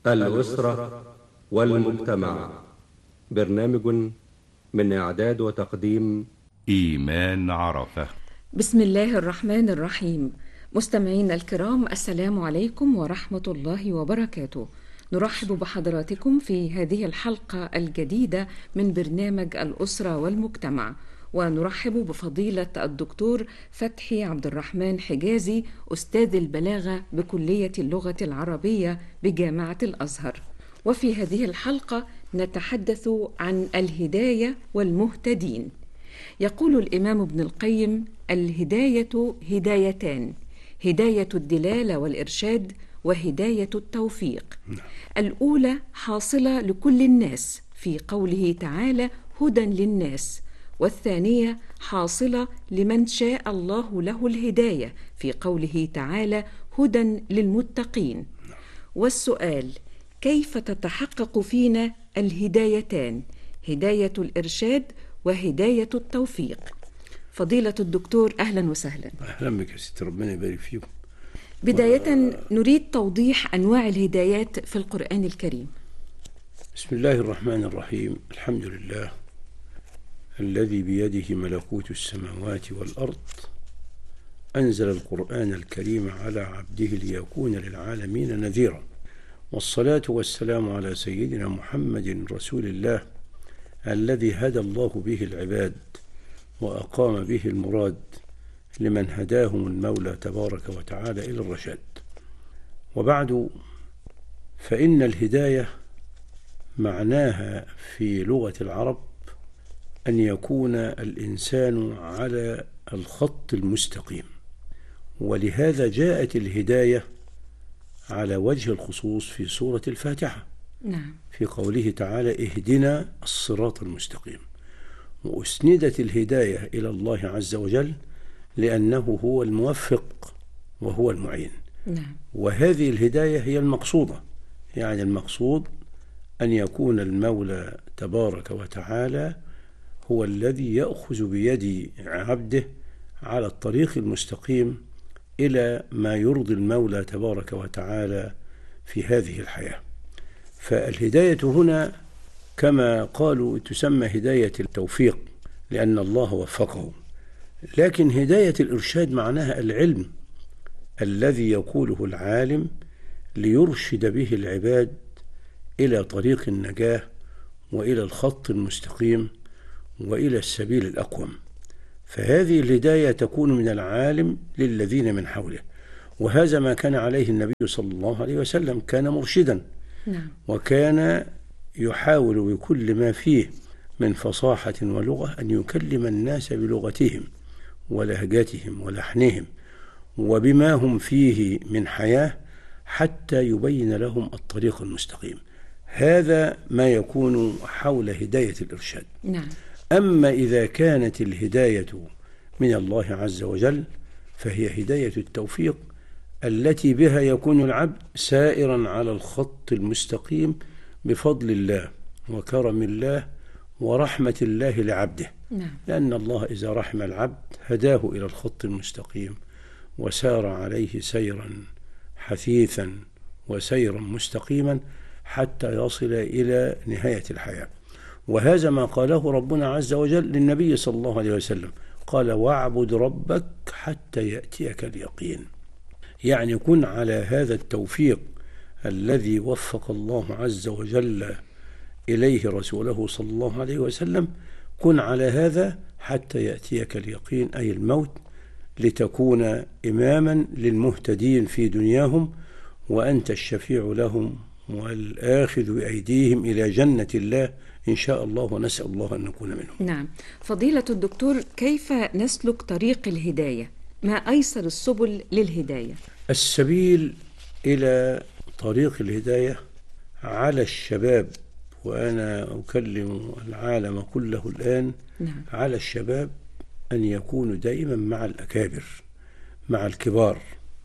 الأسرة والمجتمع. برنامج من إعداد وتقديم إيمان عرفة. بسم الله الرحمن الرحيم. مستمعينا الكرام، السلام عليكم ورحمة الله وبركاته. نرحب بحضراتكم في هذه الحلقة الجديدة من برنامج الأسرة والمجتمع، ونرحب بفضيلة الدكتور فتحي عبد الرحمن حجازي، أستاذ البلاغة بكلية اللغة العربية بجامعة الأزهر. وفي هذه الحلقة نتحدث عن الهداية والمهتدين. يقول الإمام ابن القيم: الهداية هدايتان، هداية الدلالة والإرشاد، وهداية التوفيق. الأولى حاصلة لكل الناس في قوله تعالى: هدى للناس، والثانية حاصلة لمن شاء الله له الهداية في قوله تعالى: هدى للمتقين. والسؤال: كيف تتحقق فينا الهدايتان، هداية الإرشاد وهداية التوفيق؟ فضيلة الدكتور، أهلا وسهلا. أهلا بك يا ستي، ربنا يبارك فيكم. بداية نريد توضيح أنواع الهدايات في القرآن الكريم. بسم الله الرحمن الرحيم. الحمد لله الذي بيده ملكوت السماوات والأرض، أنزل القرآن الكريم على عبده ليكون للعالمين نذيرا، والصلاة والسلام على سيدنا محمد رسول الله الذي هدى الله به العباد وأقام به المراد لمن هداهم المولى تبارك وتعالى إلى الرشاد. وبعد، فإن الهداية معناها في لغة العرب أن يكون الإنسان على الخط المستقيم، ولهذا جاءت الهداية على وجه الخصوص في سورة الفاتحة. نعم. في قوله تعالى: اهدنا الصراط المستقيم. وأسندت الهداية إلى الله عز وجل لأنه هو الموفق وهو المعين. نعم. وهذه الهداية هي المقصودة، يعني المقصود أن يكون المولى تبارك وتعالى هو الذي يأخذ بيد عبده على الطريق المستقيم إلى ما يرضي المولى تبارك وتعالى في هذه الحياة. فالهداية هنا كما قالوا تسمى هداية التوفيق لأن الله وفقه، لكن هداية الإرشاد معناها العلم الذي يقوله العالم ليرشد به العباد إلى طريق النجاة وإلى الخط المستقيم وإلى السبيل الأقوم. فهذه الهداية تكون من العالم للذين من حوله، وهذا ما كان عليه النبي صلى الله عليه وسلم، كان مرشدا. نعم. وكان يحاول بكل ما فيه من فصاحة ولغة أن يكلم الناس بلغتهم ولهجتهم ولحنهم وبما هم فيه من حياة حتى يبين لهم الطريق المستقيم. هذا ما يكون حول هداية الإرشاد. نعم. أما إذا كانت الهداية من الله عز وجل فهي هداية التوفيق التي بها يكون العبد سائرا على الخط المستقيم بفضل الله وكرم الله ورحمة الله لعبده. نعم. لأن الله إذا رحم العبد هداه إلى الخط المستقيم وسار عليه سيرا حثيثا وسيرا مستقيما حتى يصل إلى نهاية الحياة. وهذا ما قاله ربنا عز وجل للنبي صلى الله عليه وسلم، قال: واعبد ربك حتى يأتيك اليقين. يعني كن على هذا التوفيق الذي وفق الله عز وجل إليه رسوله صلى الله عليه وسلم، كن على هذا حتى يأتيك اليقين، أي الموت، لتكون إماما للمهتدين في دنياهم وأنت الشفيع لهم والآخذ بأيديهم إلى جنة الله إن شاء الله، ونسأل الله أن نكون منهم. نعم. فضيلة الدكتور، كيف نسلك طريق الهداية؟ ما أيسر السبل للهداية؟ السبيل إلى طريق الهداية على الشباب، وأنا أكلم العالم كله الآن. نعم. على الشباب أن يكونوا دائما مع الأكابر، مع الكبار،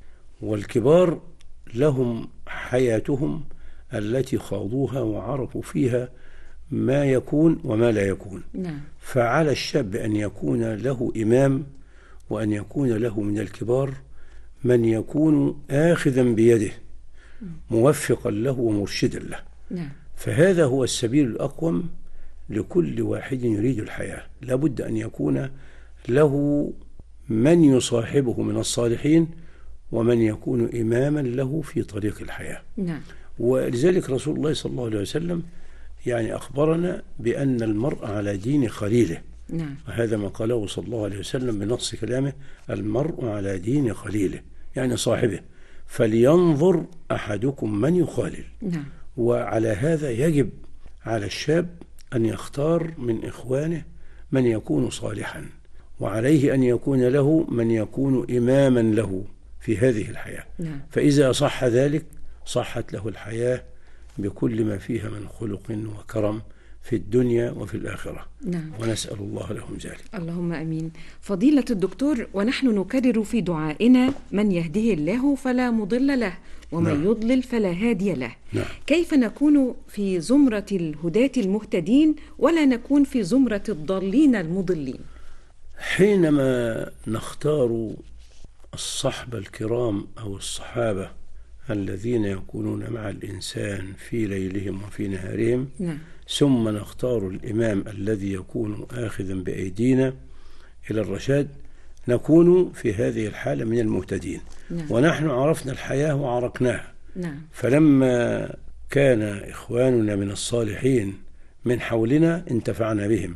والكبار لهم حياتهم التي خاضوها وعرفوا فيها ما يكون وما لا يكون. نعم. فعلى الشاب أن يكون له إمام، وأن يكون له من الكبار من يكون آخذا بيده موفقا له ومرشدا له. نعم. فهذا هو السبيل الأقوم لكل واحد يريد الحياة. لابد أن يكون له من يصاحبه من الصالحين ومن يكون إماما له في طريق الحياة. نعم. ولذلك رسول الله صلى الله عليه وسلم يعني أخبرنا بأن المرء على دين خليله. نعم. وهذا ما قاله صلى الله عليه وسلم بنص كلامه: المرء على دين خليله، يعني صاحبه، فلينظر أحدكم من يخالل. نعم. وعلى هذا يجب على الشاب أن يختار من إخوانه من يكون صالحا، وعليه أن يكون له من يكون إماما له في هذه الحياة. نعم. فإذا صح ذلك صحت له الحياة بكل ما فيها من خلق وكرم في الدنيا وفي الآخرة. نعم. ونسأل الله لهم ذلك. اللهم أمين. فضيلة الدكتور، ونحن نكرر في دعائنا: من يهده الله فلا مضل له، ومن نعم. يضلل فلا هادي له. نعم. كيف نكون في زمرة الهداة المهتدين ولا نكون في زمرة الضالين المضلين؟ حينما نختار الصحبة الكرام أو الصحابة الذين يكونون مع الإنسان في ليلهم وفي نهارهم، نعم. ثم نختار الإمام الذي يكون آخذا بأيدينا إلى الرشاد، نكون في هذه الحالة من المهتدين. نعم. ونحن عرفنا الحياة وعرقناها. نعم. فلما كان إخواننا من الصالحين من حولنا انتفعنا بهم.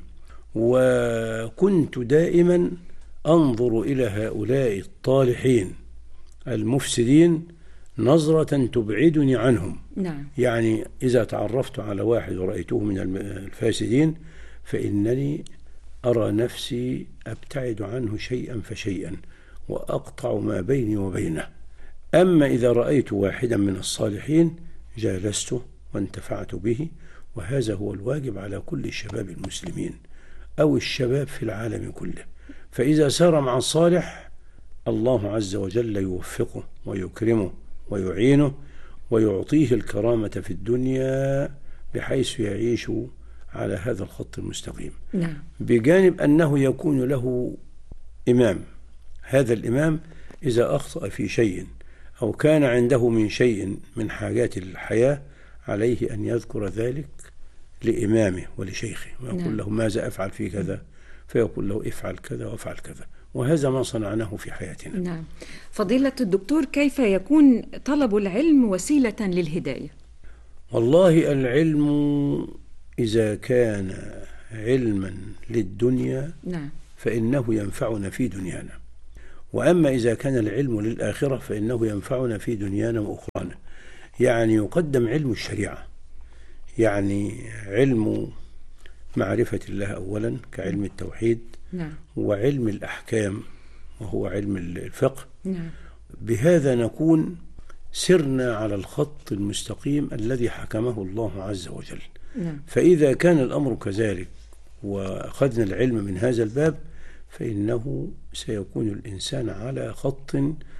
وكنت دائما أنظر إلى هؤلاء الطالحين المفسدين نظرة تبعدني عنهم. نعم. يعني إذا تعرفت على واحد ورأيته من الفاسدين فإنني أرى نفسي أبتعد عنه شيئا فشيئا وأقطع ما بيني وبينه. أما إذا رأيت واحدا من الصالحين جالسته وانتفعت به. وهذا هو الواجب على كل الشباب المسلمين أو الشباب في العالم كله. فإذا سار مع الصالح الله عز وجل يوفقه ويكرمه ويعينه ويعطيه الكرامة في الدنيا بحيث يعيش على هذا الخط المستقيم. نعم. بجانب أنه يكون له إمام. هذا الإمام إذا أخطأ في شيء أو كان عنده من شيء من حاجات الحياة عليه أن يذكر ذلك لإمامه ولشيخه ويقول نعم. له: ماذا أفعل في كذا؟ فيقول له: افعل كذا وافعل كذا. وهذا ما صنعناه في حياتنا. نعم. فضيلة الدكتور، كيف يكون طلب العلم وسيلة للهداية؟ والله العلم إذا كان علما للدنيا نعم. فإنه ينفعنا في دنيانا، وأما إذا كان العلم للآخرة فإنه ينفعنا في دنيانا وأخرانا. يعني يقدم علم الشريعة، يعني علم معرفة الله أولا كعلم التوحيد. نعم. وعلم الأحكام وهو علم الفقه. نعم. بهذا نكون سرنا على الخط المستقيم الذي حكمه الله عز وجل. نعم. فإذا كان الأمر كذلك وأخذنا العلم من هذا الباب فإنه سيكون الإنسان على خط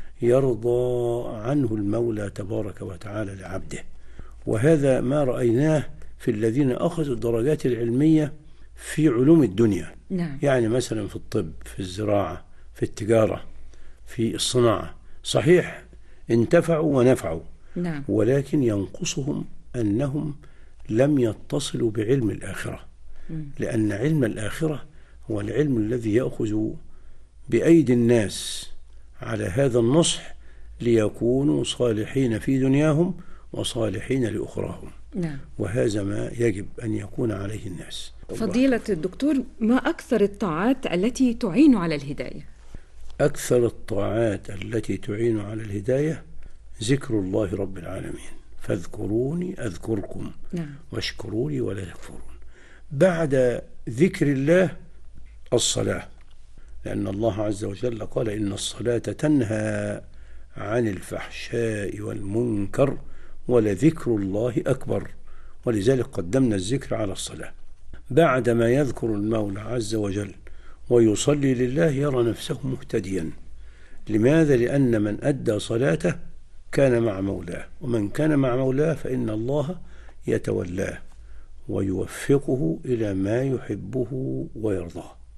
يرضى عنه المولى تبارك وتعالى لعبده. وهذا ما رأيناه في الذين أخذوا الدرجات العلمية في علوم الدنيا. نعم. يعني مثلا في الطب، في الزراعة، في التجارة، في الصناعة. صحيح انتفعوا ونفعوا. نعم. ولكن ينقصهم أنهم لم يتصلوا بعلم الآخرة. لأن علم الآخرة هو العلم الذي يأخذ بأيدي الناس على هذا النصح ليكونوا صالحين في دنياهم وصالحين لأخراهم. نعم. وهذا ما يجب أن يكون عليه الناس. فضيلة الدكتور، ما أكثر الطاعات التي تعين على الهداية؟ أكثر الطاعات التي تعين على الهداية ذكر الله رب العالمين. فاذكروني أذكركم. نعم. واشكروا لي ولا تكفرون. بعد ذكر الله الصلاة، لأن الله عز وجل قال: إن الصلاة تنهى عن الفحشاء والمنكر ولذكر الله أكبر. ولذلك قدمنا الذكر على الصلاة. بعدما يذكر المولى عز وجل ويصلي لله يرى نفسه مهتديا. لماذا؟ لأن من أدى صلاته كان مع مولاه، ومن كان مع مولاه فإن الله يتولاه ويوفقه إلى ما يحبه ويرضاه.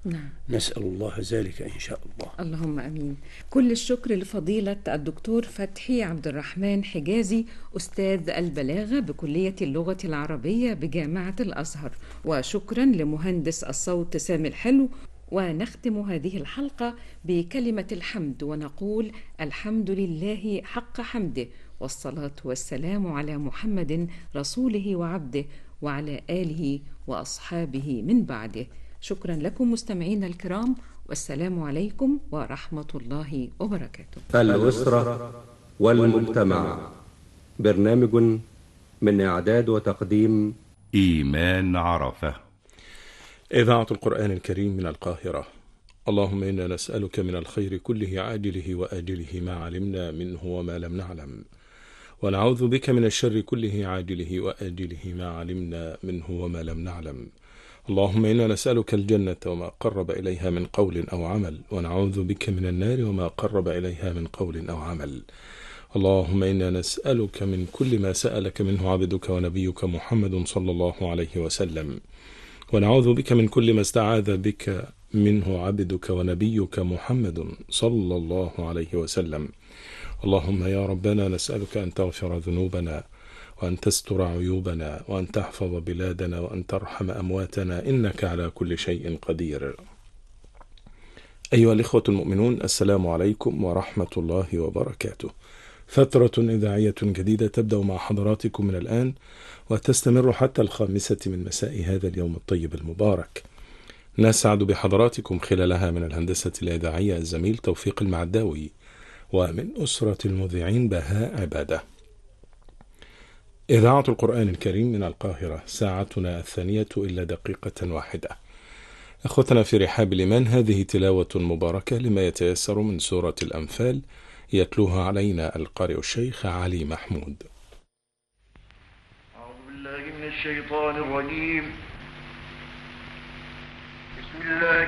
نعم. نسأل الله ذلك إن شاء الله. اللهم أمين. كل الشكر لفضيلة الدكتور فتحي عبد الرحمن حجازي، أستاذ البلاغة بكلية اللغة العربية بجامعة الأزهر، وشكرا لمهندس الصوت سامي الحلو. ونختم هذه الحلقة بكلمة الحمد ونقول الحمد لله حق حمده، والصلاة والسلام على محمد رسوله وعبده وعلى آله وأصحابه من بعده. شكرا لكم مستمعينا الكرام، والسلام عليكم ورحمة الله وبركاته. الأسرة والمجتمع، برنامج من إعداد وتقديم إيمان عرفة. إذاعة القرآن الكريم من القاهرة. اللهم إنا نسألك من الخير كله عاجله وآجله ما علمنا منه وما لم نعلم، ونعوذ بك من الشر كله عاجله وآجله ما علمنا منه وما لم نعلم. اللهم إنا نسألك الجنة وما قرب إليها من قول أو عمل، ونعوذ بك من النار وما قرب إليها من قول أو عمل. اللهم إنا نسألك من كل ما سألك منه عبدك ونبيك محمد صلى الله عليه وسلم، ونعوذ بك من كل ما استعاذ بك منه عبدك ونبيك محمد صلى الله عليه وسلم. اللهم يا ربنا نسألك أن تغفر ذنوبنا، وأن تستر عيوبنا، وأن تحفظ بلادنا، وأن ترحم أمواتنا، إنك على كل شيء قدير. أيها الإخوة المؤمنون، السلام عليكم ورحمة الله وبركاته. فترة إذاعية جديدة تبدأ مع حضراتكم من الآن، وتستمر حتى 5 من مساء هذا اليوم الطيب المبارك. نسعد بحضراتكم خلالها من الهندسة الإذاعية الزميل توفيق المعداوي، ومن أسرة المذيعين بهاء عبادة. إذاعة القرآن الكريم من القاهرة، ساعتنا 2:01. أخوتنا في رحاب الإيمان، هذه تلاوة مباركة لما يتيسر من سورة الأنفال، يتلوها علينا القارئ الشيخ علي محمود. أعوذ بالله من الشيطان الرجيم.